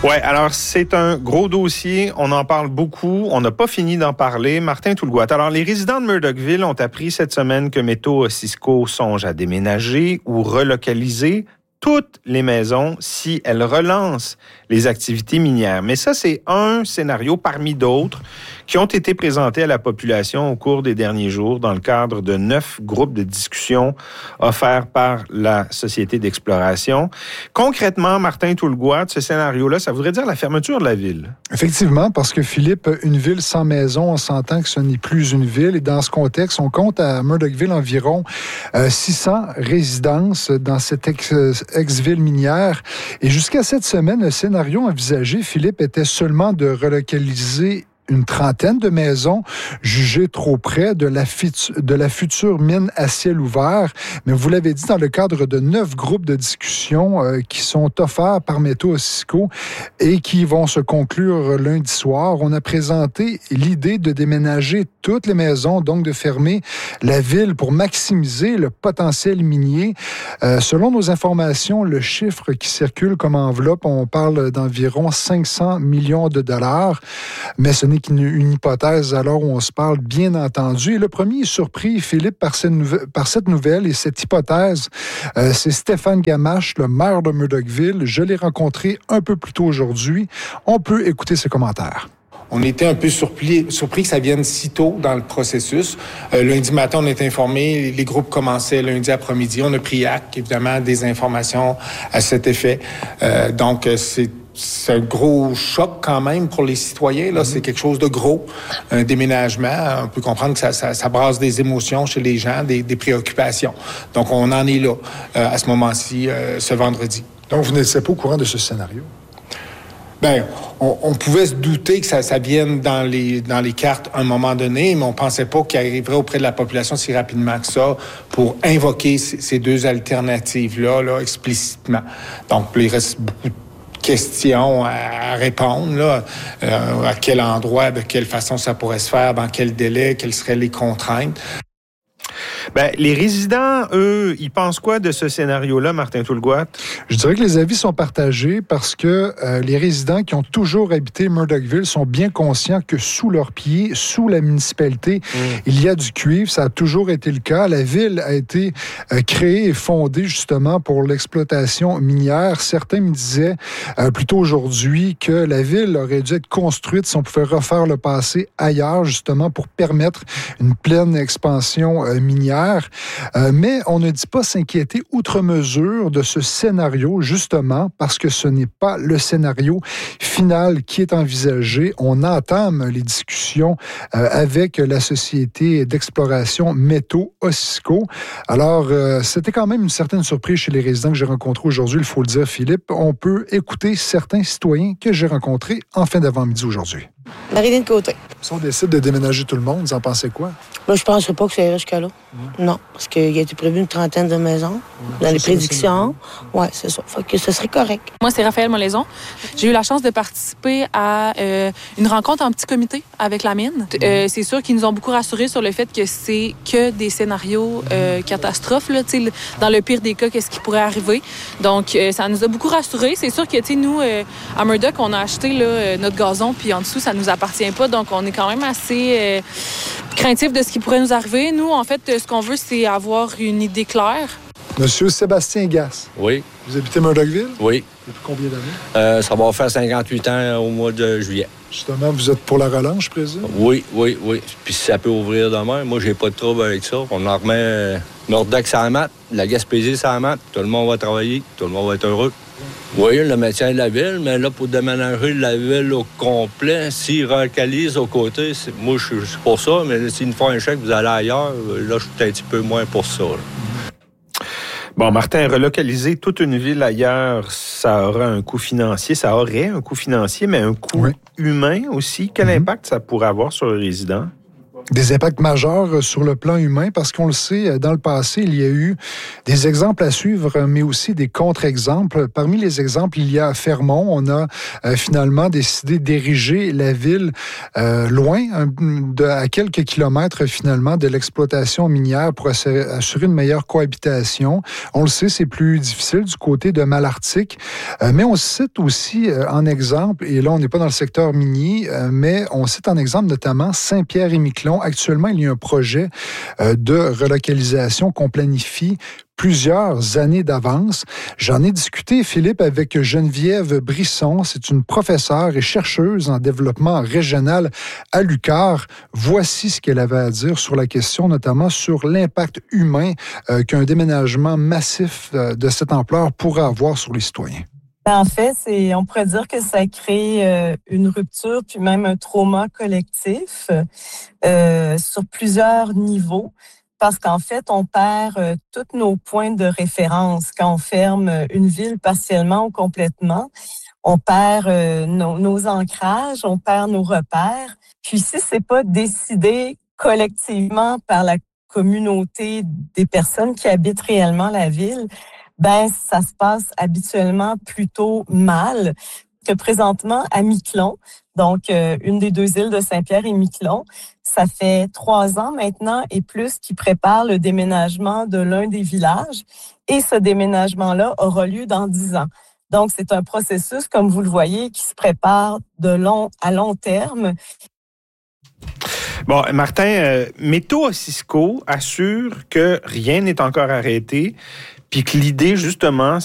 Oui, alors c'est un gros dossier. On en parle beaucoup. On n'a pas fini d'en parler. Martin Toulgoat. Alors, les résidents de Murdochville ont appris cette semaine que Métaux Osisko songe à déménager ou relocaliser toutes les maisons si elles relancent les activités minières. Mais ça, c'est un scénario parmi d'autres qui ont été présentés à la population au cours des derniers jours dans le cadre de 9 groupes de discussion offerts par la Société d'exploration. Concrètement, Martin Toulgoat, ce scénario-là, ça voudrait dire la fermeture de la ville. Effectivement, parce que Philippe, une ville sans maison, on s'entend que ce n'est plus une ville. Et dans ce contexte, on compte à Murdochville environ 600 résidences dans cette ex-ville minière. Et jusqu'à cette semaine, le scénario envisagé, Philippe, était seulement de relocaliser une trentaine de maisons jugées trop près de la future mine à ciel ouvert. Mais vous l'avez dit, dans le cadre de 9 groupes de discussion qui sont offerts par Métaux Osisko et qui vont se conclure lundi soir, on a présenté l'idée de déménager toutes les maisons, donc de fermer la ville pour maximiser le potentiel minier. Selon nos informations, le chiffre qui circule comme enveloppe, on parle d'environ 500 millions de dollars, mais ce n'est qu'une hypothèse alors où on se parle, bien entendu. Et le premier surpris, Philippe, par cette nouvelle et cette hypothèse, c'est Stéphane Gamache, le maire de Murdochville. Je l'ai rencontré un peu plus tôt aujourd'hui. On peut écouter ses commentaires. On était un peu surpris que ça vienne si tôt dans le processus. Lundi matin, on est informé, les groupes commençaient lundi après-midi. On a pris acte, évidemment, des informations à cet effet. Donc, c'est un gros choc quand même pour les citoyens. Là, c'est quelque chose de gros, un déménagement. On peut comprendre que ça brasse des émotions chez les gens, des préoccupations. Donc, on en est là à ce moment-ci, ce vendredi. Donc, vous n'étiez pas au courant de ce scénario? Bien, on pouvait se douter que ça vienne dans les cartes à un moment donné, mais on pensait pas qu'il arriverait auprès de la population si rapidement que ça pour invoquer ces deux alternatives-là explicitement. Donc, il reste beaucoup de questions à répondre, là, à quel endroit, de quelle façon ça pourrait se faire, dans quel délai, quelles seraient les contraintes. Ben, les résidents, eux, ils pensent quoi de ce scénario-là, Martin Toulgoat? Je dirais que les avis sont partagés parce que les résidents qui ont toujours habité Murdochville sont bien conscients que sous leurs pieds, sous la municipalité, il y a du cuivre. Ça a toujours été le cas. La ville a été créée et fondée justement pour l'exploitation minière. Certains me disaient plus tôt aujourd'hui que la ville aurait dû être construite si on pouvait refaire le passé ailleurs, justement pour permettre une pleine expansion minière. Mais on ne dit pas s'inquiéter outre mesure de ce scénario, justement, parce que ce n'est pas le scénario final qui est envisagé. On entame les discussions avec la Société d'exploration Métaux Osisko. Alors, c'était quand même une certaine surprise chez les résidents que j'ai rencontrés aujourd'hui, il faut le dire, Philippe. On peut écouter certains citoyens que j'ai rencontrés en fin d'avant-midi aujourd'hui. Marie-Lyne Côté. Si on décide de déménager tout le monde, vous en pensez quoi? Moi, je pense pas que ça irait jusqu'à là. Non, parce qu'il a été prévu une trentaine de maisons dans les prédictions. Oui, c'est ça. Fait que ce serait correct. Moi, c'est Raphaël Molaison. J'ai eu la chance de participer à une rencontre en petit comité avec la mine. C'est sûr qu'ils nous ont beaucoup rassurés sur le fait que c'est que des scénarios catastrophes, là, dans le pire des cas, qu'est-ce qui pourrait arriver. Donc, ça nous a beaucoup rassurés. C'est sûr que, nous, à Murdoch, on a acheté là, notre gazon, puis en dessous, ça nous appartient pas. Donc, on est quand même assez craintif de ce qui pourrait nous arriver. Nous, en fait, ce qu'on veut, c'est avoir une idée claire. Monsieur Sébastien Gasse. Oui. Vous habitez Murdochville? Oui. Depuis combien d'années? Ça va faire 58 ans au mois de juillet. Justement, vous êtes pour la relance, je présume? Oui. Puis si ça peut ouvrir demain, moi, j'ai pas de trouble avec ça. On en remet Nordac sur la mat, la Gaspésie sur la mat, tout le monde va travailler, tout le monde va être heureux. Oui, le maintien de la ville, mais là, pour déménager la ville au complet, s'ils relocalisent aux côtés, moi, je suis pour ça, mais s'ils nous font un chèque, vous allez ailleurs, là, je suis un petit peu moins pour ça. Là. Bon, Martin, relocaliser toute une ville ailleurs, ça aurait un coût financier, mais un coût humain aussi. Quel impact ça pourrait avoir sur les résidents? Des impacts majeurs sur le plan humain, parce qu'on le sait, dans le passé, il y a eu des exemples à suivre, mais aussi des contre-exemples. Parmi les exemples, il y a Fermont. On a finalement décidé d'ériger la ville loin, à quelques kilomètres finalement de l'exploitation minière pour assurer une meilleure cohabitation. On le sait, c'est plus difficile du côté de Malartic, mais on cite aussi en exemple, et là on n'est pas dans le secteur minier, mais on cite en exemple notamment Saint-Pierre-et-Miquelon. Actuellement, il y a un projet de relocalisation qu'on planifie plusieurs années d'avance. J'en ai discuté, Philippe, avec Geneviève Brisson. C'est une professeure et chercheuse en développement régional à l'UQAR. Voici ce qu'elle avait à dire sur la question, notamment sur l'impact humain qu'un déménagement massif de cette ampleur pourrait avoir sur les citoyens. En fait, on pourrait dire que ça crée une rupture puis même un trauma collectif sur plusieurs niveaux. Parce qu'en fait, on perd tous nos points de référence quand on ferme une ville partiellement ou complètement. On perd nos ancrages, on perd nos repères. Puis si c'est pas décidé collectivement par la communauté des personnes qui habitent réellement la ville, ça se passe habituellement plutôt mal. Que présentement, à Miquelon, donc une des deux îles de Saint-Pierre et Miquelon, ça fait 3 ans maintenant et plus qu'ils préparent le déménagement de l'un des villages. Et ce déménagement-là aura lieu dans 10 ans. Donc, c'est un processus, comme vous le voyez, qui se prépare à long terme. Bon, Martin, Météo-Cisco assure que rien n'est encore arrêté, puis que l'idée, justement,